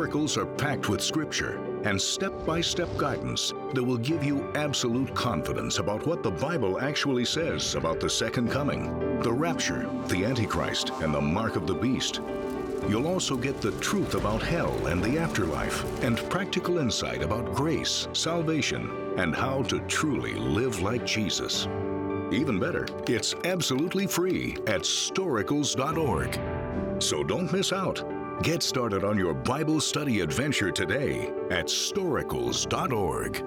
Historicals are packed with scripture and step-by-step guidance that will give you absolute confidence about what the Bible actually says about the second coming, the rapture, the Antichrist, and the mark of the beast. You'll also get the truth about hell and the afterlife and practical insight about grace, salvation, and how to truly live like Jesus. Even better, it's absolutely free at Storicals.org. So don't miss out. Get started on your Bible study adventure today at Storicals.org.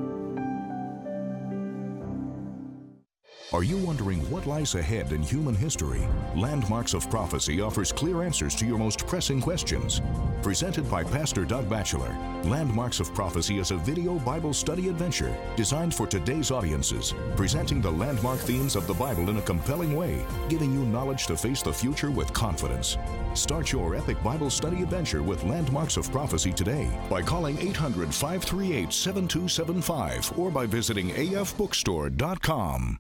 Are you wondering what lies ahead in human history? Landmarks of Prophecy offers clear answers to your most pressing questions. Presented by Pastor Doug Batchelor, Landmarks of Prophecy is a video Bible study adventure designed for today's audiences, presenting the landmark themes of the Bible in a compelling way, giving you knowledge to face the future with confidence. Start your epic Bible study adventure with Landmarks of Prophecy today by calling 800-538-7275 or by visiting afbookstore.com.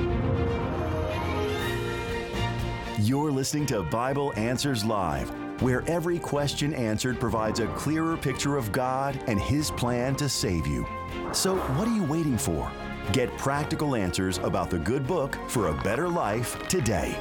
You're listening to Bible Answers Live, where every question answered provides a clearer picture of God and His plan to save you. So what are you waiting for? Get practical answers about the good book for a better life today.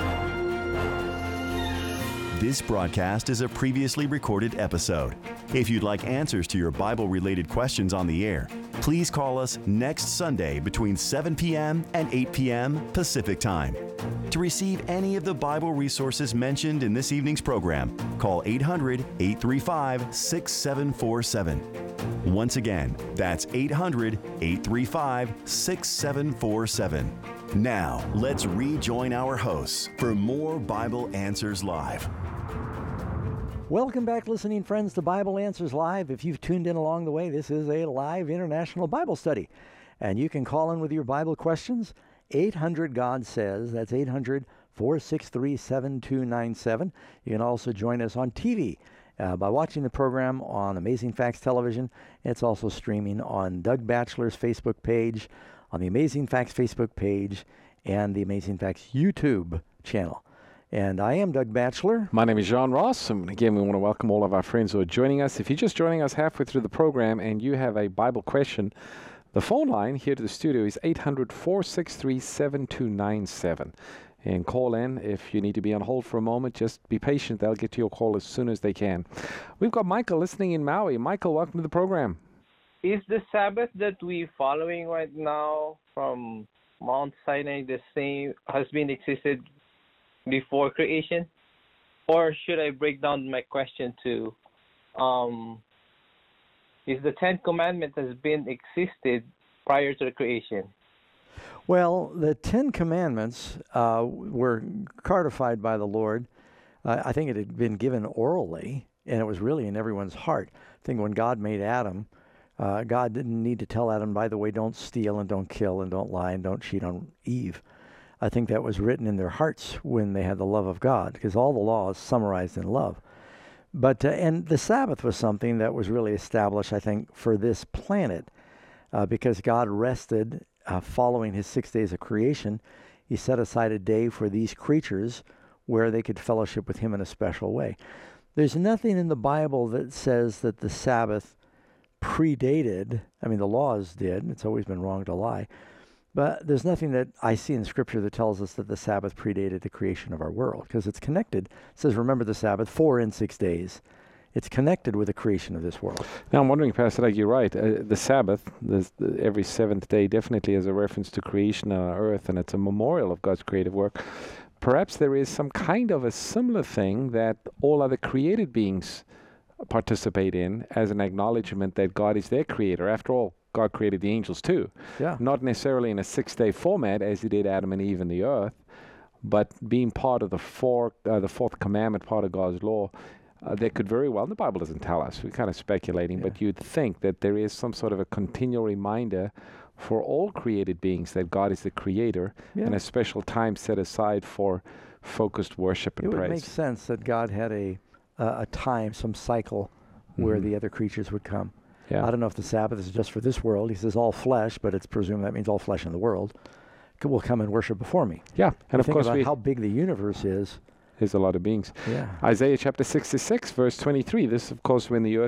This broadcast is a previously recorded episode. If you'd like answers to your Bible-related questions on the air, please call us next Sunday between 7 p.m. and 8 p.m. Pacific Time. To receive any of the Bible resources mentioned in this evening's program, call 800-835-6747. Once again, that's 800-835-6747. Now, let's rejoin our hosts for more Bible Answers Live. Welcome back, listening friends, to Bible Answers Live. If you've tuned in along the way, this is a live international Bible study. And you can call in with your Bible questions. 800-GOD-SAYS. That's 800-463-7297. You can also join us on TV by watching the program on Amazing Facts Television. It's also streaming on Doug Batchelor's Facebook page, on the Amazing Facts Facebook page, and the Amazing Facts YouTube channel. And I am Doug Batchelor. My name is John Ross, and again, we want to welcome all of our friends who are joining us. If you're just joining us halfway through the program and you have a Bible question, the phone line here to the studio is 800-463-7297. And call in. If you need to be on hold for a moment, just be patient. They'll get to your call as soon as they can. We've got Michael listening in Maui. Michael, welcome to the program. Is the Sabbath that we're following right now from Mount Sinai the same, has been existed before creation? Or should I break down my question to, is the Ten Commandments has been existed prior to the creation? Well, the Ten Commandments were codified by the Lord. I think it had been given orally, and it was really in everyone's heart. I think when God made Adam, God didn't need to tell Adam, by the way, don't steal and don't kill and don't lie and don't cheat on Eve. I think that was written in their hearts when they had the love of God, because all the law is summarized in love. But and the Sabbath was something that was really established, I think, for this planet, because God rested following His 6 days of creation. He set aside a day for these creatures where they could fellowship with Him in a special way. There's nothing in the Bible that says that the Sabbath predated. I mean, the laws did. It's always been wrong to lie. But there's nothing that I see in Scripture that tells us that the Sabbath predated the creation of our world, because it's connected. It says, remember the Sabbath, 4 and 6 days. It's connected with the creation of this world. Now, I'm wondering, Pastor Doug, you're right. The Sabbath, every seventh day, definitely is a reference to creation on our earth, and it's a memorial of God's creative work. Perhaps there is some kind of a similar thing that all other created beings participate in as an acknowledgement that God is their creator. After all, God created the angels too. Yeah. Not necessarily in a 6-day format as He did Adam and Eve and the earth, but being part of the fourth commandment, part of God's law. There could very well, and the Bible doesn't tell us, we're kind of speculating, but you'd think that there is some sort of a continual reminder for all created beings that God is the creator, and a special time set aside for focused worship and praise. It would make sense that God had a time, some cycle, where the other creatures would come. Yeah. I don't know if the Sabbath is just for this world. He says all flesh, but it's presumed that means all flesh in the world will come and worship before me. Yeah, and of course how big the universe is. is a lot of beings. Yeah. Isaiah chapter 66, verse 23. This, of course, when the earth